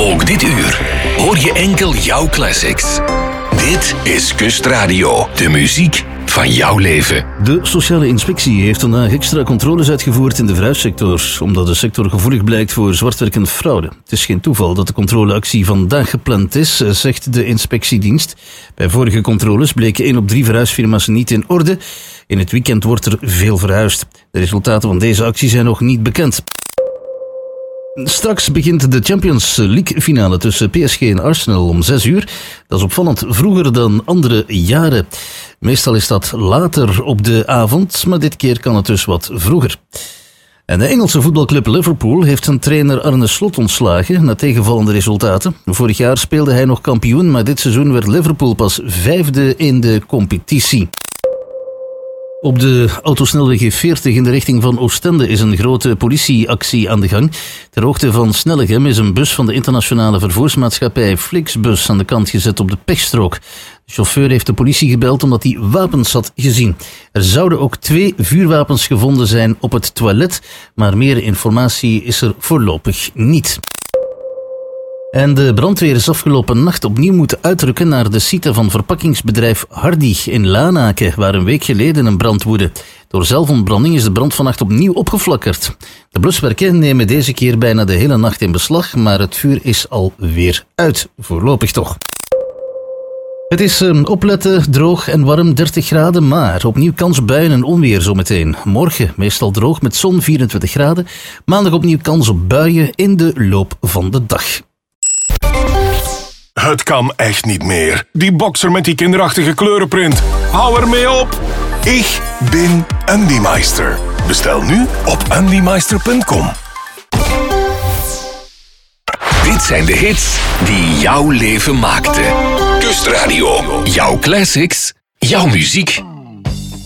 Ook dit uur hoor je enkel jouw classics. Dit is Kustradio, de muziek van jouw leven. De sociale inspectie heeft vandaag extra controles uitgevoerd in de verhuissector, omdat de sector gevoelig blijkt voor zwartwerk en fraude. Het is geen toeval dat de controleactie vandaag gepland is, zegt de inspectiedienst. Bij vorige controles bleken 1 op 3 verhuisfirma's niet in orde. In het weekend wordt er veel verhuisd. De resultaten van deze actie zijn nog niet bekend. Straks begint de Champions League finale tussen PSG en Arsenal om 6 uur. Dat is opvallend vroeger dan andere jaren. Meestal is dat later op de avond, maar dit keer kan het dus wat vroeger. En de Engelse voetbalclub Liverpool heeft zijn trainer Arne Slot ontslagen na tegenvallende resultaten. Vorig jaar speelde hij nog kampioen, maar dit seizoen werd Liverpool pas 5e in de competitie. Op de autosnelweg E40 in de richting van Oostende is een grote politieactie aan de gang. Ter hoogte van Snellegem is een bus van de internationale vervoersmaatschappij Flixbus aan de kant gezet op de pechstrook. De chauffeur heeft de politie gebeld omdat hij wapens had gezien. Er zouden ook 2 vuurwapens gevonden zijn op het toilet, maar meer informatie is er voorlopig niet. En de brandweer is afgelopen nacht opnieuw moeten uitrukken naar de site van verpakkingsbedrijf Hardy in Lanaken, waar een week geleden een brand woedde. Door zelfontbranding is de brand vannacht opnieuw opgeflakkerd. De bluswerken nemen deze keer bijna de hele nacht in beslag, maar het vuur is alweer uit, voorlopig toch. Het is opletten, droog en warm, 30 graden, maar opnieuw kans op buien en onweer zometeen. Morgen meestal droog met zon, 24 graden. Maandag opnieuw kans op buien in de loop van de dag. Het kan echt niet meer. Die boxer met die kinderachtige kleurenprint. Hou ermee op. Ik ben Andy Meister. Bestel nu op andymeister.com. Dit zijn de hits die jouw leven maakten. Kustradio, jouw classics, jouw muziek.